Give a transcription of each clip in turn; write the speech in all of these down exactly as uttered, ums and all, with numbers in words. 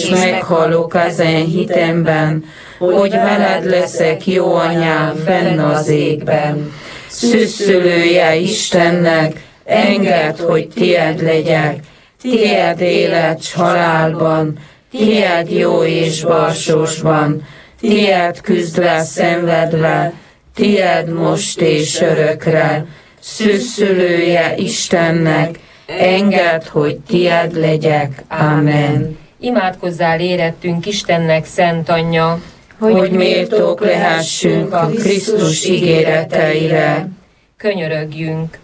és meghalok az én hitemben, hogy veled leszek jó anyám fenn az égben. Szüsszülője Istennek, engedd, hogy tied legyek, tied élet s halálban, tied jó és balsósban, tied küzdve, szenvedve, tied most és örökre. Szüsszülője Istennek, engedd, hogy tied legyek. Amen. Imádkozzál érettünk Istennek, Szent Anyja, hogy méltók lehessünk a Krisztus ígéreteire. Könyörögjünk!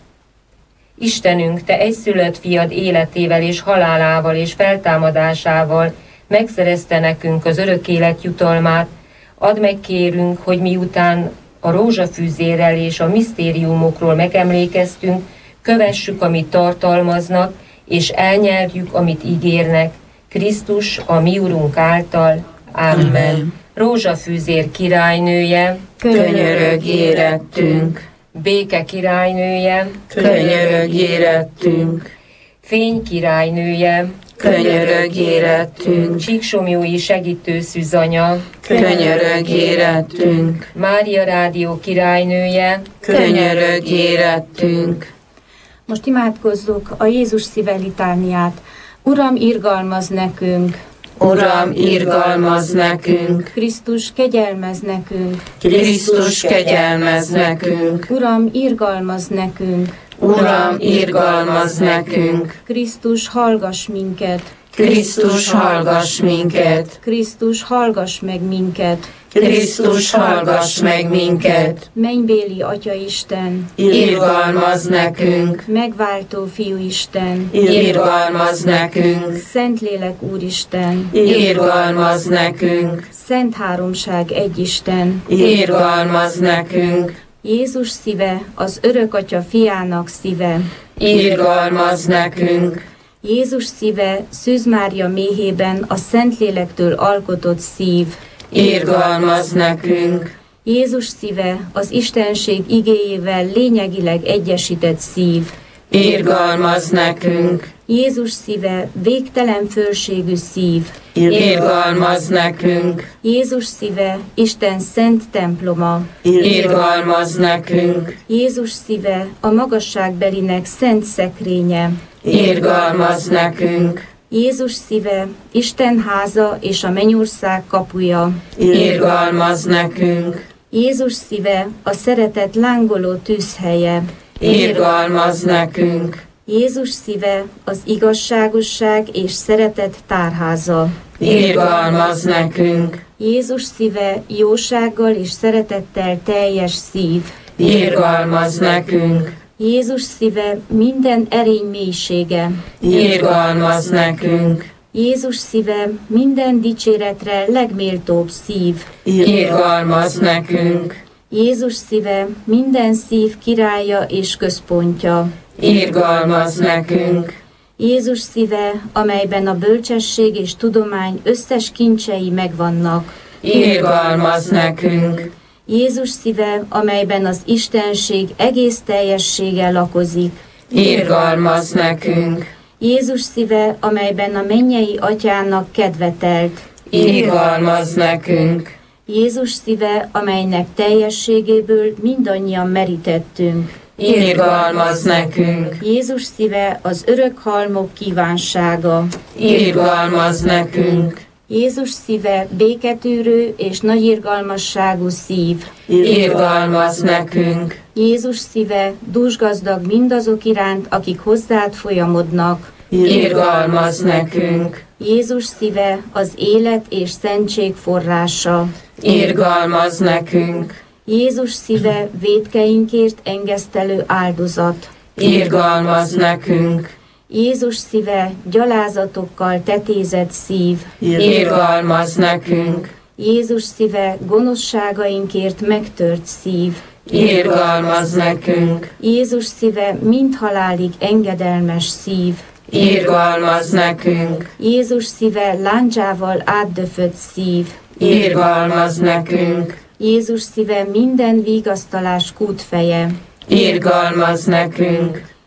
Istenünk, Te egyszülött fiad életével és halálával és feltámadásával megszerezte nekünk az örök élet jutalmát. Add meg, kérünk, hogy miután a rózsafűzérrel és a misztériumokról megemlékeztünk, kövessük, amit tartalmaznak, és elnyerjük, amit ígérnek. Krisztus, a mi Urunk által. Amen. Amen. Rózsafűzér királynője, könyörögj érettünk. Béke királynője, könyörögj érettünk. Fény királynője, könyörögj érettünk. Csíksomjói segítő szűzanya, könyörögj érettünk. Mária rádió királynője, könyörögj érettünk. Most imádkozzuk a Jézus szíve litániát. Uram, irgalmazz nekünk! Uram, irgalmazz nekünk! Krisztus, kegyelmezz nekünk! Krisztus, kegyelmezz nekünk! Uram, irgalmazz nekünk! Uram, irgalmazz nekünk! Krisztus, hallgass minket! Krisztus, hallgass minket! Krisztus, hallgass meg minket! Krisztus, hallgass meg minket! Mennybéli Atya Isten! Irgalmazz nekünk! Megváltó Fiú Isten! Irgalmazz nekünk! Szentlélek Úristen! Irgalmazz nekünk! Szent Háromság Egyisten! Irgalmazz nekünk! Jézus szíve, az örök Atya fiának szíve! Irgalmazz nekünk! Jézus szíve, Szűz Mária méhében a Szentlélektől alkotott szív! Irgalmazz nekünk! Jézus szíve, az Istenség igéjével lényegileg egyesített szív! Irgalmazz nekünk! Jézus szíve, végtelen fölségű szív! Irgalmazz nekünk! Jézus szíve, Isten szent temploma! Irgalmazz nekünk! Jézus szíve, a magasságbelinek szent szekrénye! Irgalmazz nekünk! Jézus szíve, Isten háza és a mennyország kapuja! Irgalmazz nekünk! Jézus szíve, a szeretet lángoló tűzhelye! Irgalmazz nekünk! Jézus szíve, az igazságosság és szeretet tárháza! Irgalmazz nekünk! Jézus szíve, jósággal és szeretettel teljes szív! Irgalmazz nekünk! Jézus szíve, minden erény mélysége! Irgalmazz nekünk! Jézus szíve, minden dicséretre legméltóbb szív! Irgalmazz nekünk! Jézus szíve, minden szív királya és központja! Irgalmazz nekünk! Jézus szíve, amelyben a bölcsesség és tudomány összes kincsei megvannak! Irgalmazz nekünk! Jézus szíve, amelyben az Istenség egész teljessége lakozik! Irgalmazz nekünk! Jézus szíve, amelyben a mennyei Atyának kedve telt! Irgalmazz nekünk! Jézus szíve, amelynek teljességéből mindannyian merítettünk! Irgalmazz nekünk! Jézus szíve, az örök halmok kívánsága! Irgalmazz nekünk! Jézus szíve, béketűrő és nagy irgalmasságú szív! Irgalmazz nekünk! Jézus szíve, dúsgazdag mindazok iránt, akik hozzád folyamodnak! Irgalmazz nekünk! Jézus szíve, az élet és szentség forrása! Irgalmazz nekünk! Jézus szíve, vétkeinkért engesztelő áldozat! Irgalmazz nekünk! Jézus szíve, gyalázatokkal tetézett szív! Irgalmazz nekünk! Jézus szíve, gonoszságainkért megtört szív! Irgalmazz nekünk! Jézus szíve, mind halálig engedelmes szív! Irgalmazz nekünk! Jézus szíve, lándzsával átdöfött szív! Irgalmazz nekünk! Jézus szíve, minden vigasztalás kútfeje! Irgalmazz nekünk!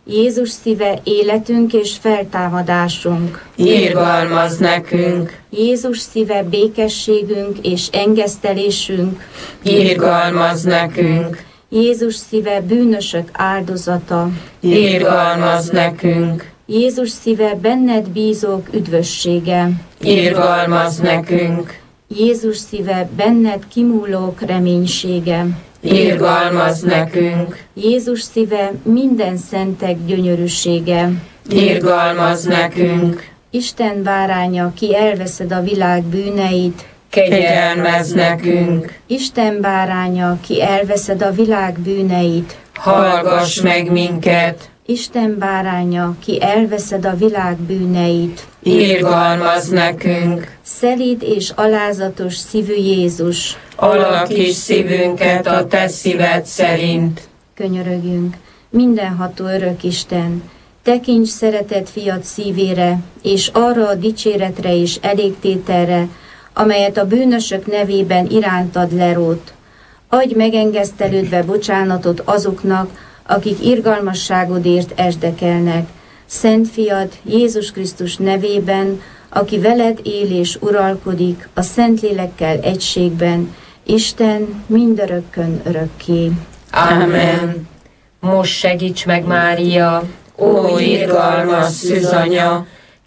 Jézus szíve életünk és feltámadásunk. Irgalmaz nekünk. Jézus szíve békességünk és engesztelésünk. Irgalmaz nekünk. Jézus szíve bűnösök áldozata. Irgalmaz nekünk. Jézus szíve benned bízók üdvössége. Irgalmaz nekünk. Jézus szíve benned kimúlók reménysége. Irgalmaz nekünk. Jézus szíve minden szentek gyönyörűsége. Irgalmaz nekünk. Isten báránya, ki elveszed a világ bűneit. Kegyelmez nekünk. Isten báránya, ki elveszed a világ bűneit. Hallgass meg minket. Isten báránya, ki elveszed a világ bűneit. Irgalmaz nekünk. Szelíd és alázatos szívű Jézus, Alakíts szívünket a te szíved szerint. könyörögjünk. Mindenható örök Isten, tekints szeretett fiad szívére, és arra a dicséretre és elégtételre, amelyet a bűnösök nevében irántad lerót. Adj megengesztelődve bocsánatot azoknak, akik irgalmasságodért esdekelnek. Szent fiad, Jézus Krisztus nevében, aki veled él és uralkodik a Szentlélekkel egységben, Isten mindörökkön örökké. Amen. Most segíts meg, Mária, Ó, irgalmas szűzanya,